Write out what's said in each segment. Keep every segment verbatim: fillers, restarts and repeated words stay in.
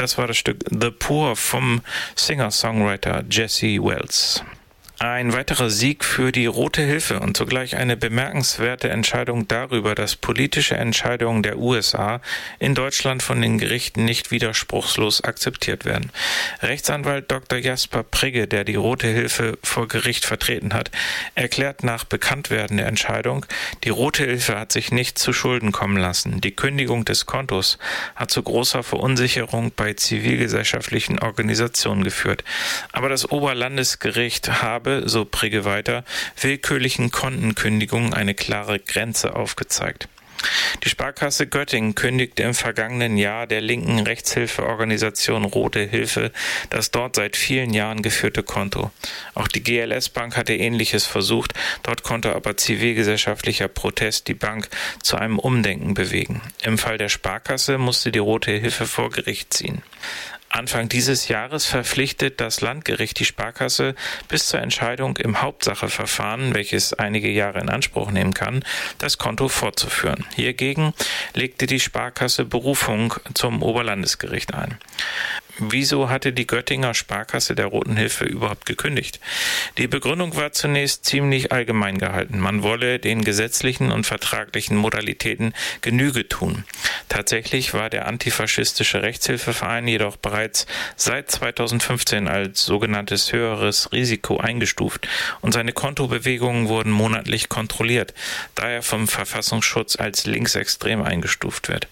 Das war das Stück The Poor vom Singer-Songwriter Jesse Wells. Ein weiterer Sieg für die Rote Hilfe und zugleich eine bemerkenswerte Entscheidung darüber, dass politische Entscheidungen der U S A in Deutschland von den Gerichten nicht widerspruchslos akzeptiert werden. Rechtsanwalt Doktor Jasper Prigge, der die Rote Hilfe vor Gericht vertreten hat, erklärt nach Bekanntwerden der Entscheidung, die Rote Hilfe hat sich nicht zu Schulden kommen lassen. Die Kündigung des Kontos hat zu großer Verunsicherung bei zivilgesellschaftlichen Organisationen geführt. Aber das Oberlandesgericht habe, so Prigge weiter, willkürlichen Kontenkündigungen eine klare Grenze aufgezeigt. Die Sparkasse Göttingen kündigte im vergangenen Jahr der linken Rechtshilfeorganisation Rote Hilfe das dort seit vielen Jahren geführte Konto. Auch die G L S Bank hatte Ähnliches versucht, dort konnte aber zivilgesellschaftlicher Protest die Bank zu einem Umdenken bewegen. Im Fall der Sparkasse musste die Rote Hilfe vor Gericht ziehen. Anfang dieses Jahres verpflichtet das Landgericht die Sparkasse bis zur Entscheidung im Hauptsacheverfahren, welches einige Jahre in Anspruch nehmen kann, das Konto fortzuführen. Hiergegen legte die Sparkasse Berufung zum Oberlandesgericht ein. Wieso hatte die Göttinger Sparkasse der Roten Hilfe überhaupt gekündigt? Die Begründung war zunächst ziemlich allgemein gehalten. Man wolle den gesetzlichen und vertraglichen Modalitäten Genüge tun. Tatsächlich war der antifaschistische Rechtshilfeverein jedoch bereits seit zweitausendfünfzehn als sogenanntes höheres Risiko eingestuft und seine Kontobewegungen wurden monatlich kontrolliert, da er vom Verfassungsschutz als linksextrem eingestuft wird.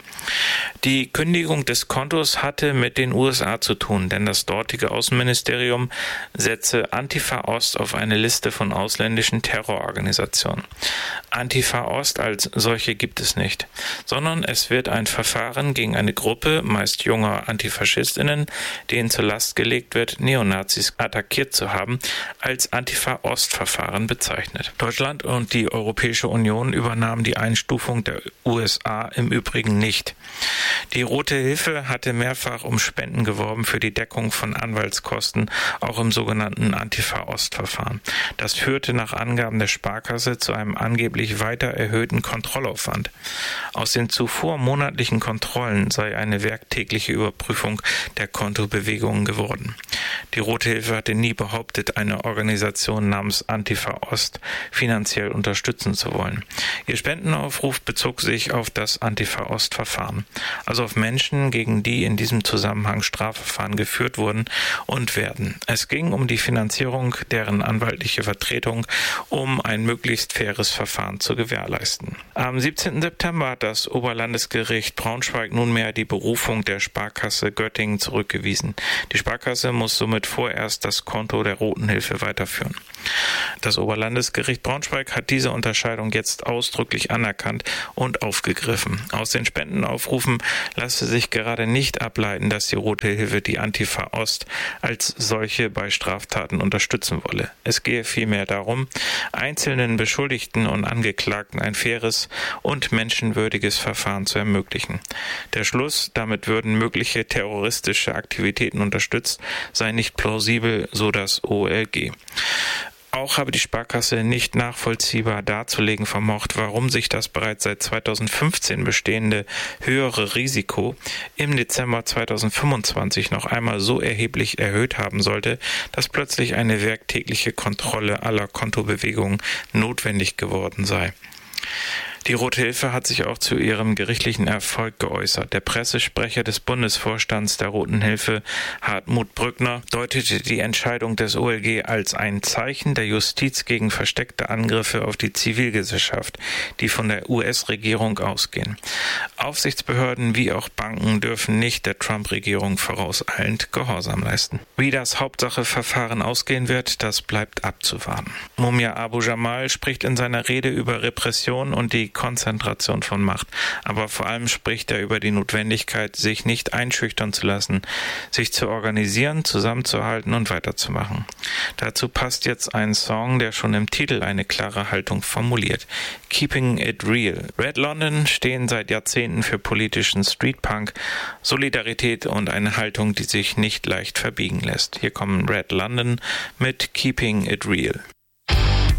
Die Kündigung des Kontos hatte mit den U S A zu tun, denn das dortige Außenministerium setze Antifa Ost auf eine Liste von ausländischen Terrororganisationen. Antifa Ost als solche gibt es nicht, sondern es wird ein Verfahren gegen eine Gruppe, meist junger Antifaschistinnen, denen zur Last gelegt wird, Neonazis attackiert zu haben, als Antifa Ost-Verfahren bezeichnet. Deutschland und die Europäische Union übernahmen die Einstufung der U S A im Übrigen nicht. Die Rote Hilfe hatte mehrfach um Spenden geworben für die Deckung von Anwaltskosten, auch im sogenannten Antifa-Ost-Verfahren. Das führte nach Angaben der Sparkasse zu einem angeblich weiter erhöhten Kontrollaufwand. Aus den zuvor monatlichen Kontrollen sei eine werktägliche Überprüfung der Kontobewegungen geworden. Die Rote Hilfe hatte nie behauptet, eine Organisation namens Antifa Ost finanziell unterstützen zu wollen. Ihr Spendenaufruf bezog sich auf das Antifa Ost-Verfahren, also auf Menschen, gegen die in diesem Zusammenhang Strafverfahren geführt wurden und werden. Es ging um die Finanzierung deren anwaltliche Vertretung, um ein möglichst faires Verfahren zu gewährleisten. Am siebzehnten September hat das Oberlandesgericht Braunschweig nunmehr die Berufung der Sparkasse Göttingen zurückgewiesen. Die Sparkasse muss somit vorerst das Konto der Roten Hilfe weiterführen. Das Oberlandesgericht Braunschweig hat diese Unterscheidung jetzt ausdrücklich anerkannt und aufgegriffen. Aus den Spendenaufrufen lasse sich gerade nicht ableiten, dass die Rote Hilfe die Antifa Ost als solche bei Straftaten unterstützen wolle. Es gehe vielmehr darum, einzelnen Beschuldigten und Angeklagten ein faires und menschenwürdiges Verfahren zu ermöglichen. Der Schluss, damit würden mögliche terroristische Aktivitäten unterstützt, sei nicht plausibel, so das O L G. Auch habe die Sparkasse nicht nachvollziehbar darzulegen vermocht, warum sich das bereits seit zweitausendfünfzehn bestehende höhere Risiko im Dezember zweitausendfünfundzwanzig noch einmal so erheblich erhöht haben sollte, dass plötzlich eine werktägliche Kontrolle aller Kontobewegungen notwendig geworden sei. Die Rote Hilfe hat sich auch zu ihrem gerichtlichen Erfolg geäußert. Der Pressesprecher des Bundesvorstands der Roten Hilfe, Hartmut Brückner, deutete die Entscheidung des O L G als ein Zeichen der Justiz gegen versteckte Angriffe auf die Zivilgesellschaft, die von der U S-Regierung ausgehen. Aufsichtsbehörden wie auch Banken dürfen nicht der Trump-Regierung vorauseilend Gehorsam leisten. Wie das Hauptsacheverfahren ausgehen wird, das bleibt abzuwarten. Mumia Abu Jamal spricht in seiner Rede über Repression und die Konzentration von Macht, aber vor allem spricht er über die Notwendigkeit, sich nicht einschüchtern zu lassen, sich zu organisieren, zusammenzuhalten und weiterzumachen. Dazu passt jetzt ein Song, der schon im Titel eine klare Haltung formuliert. Keeping It Real. Red London stehen seit Jahrzehnten für politischen Streetpunk, Solidarität und eine Haltung, die sich nicht leicht verbiegen lässt. Hier kommen Red London mit Keeping It Real.